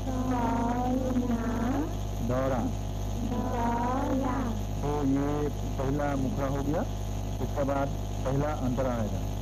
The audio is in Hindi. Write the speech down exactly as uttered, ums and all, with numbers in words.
दौड़ा। तो ये पहला मुखड़ा हो गया। उसके बाद पहला अंतरा आएगा।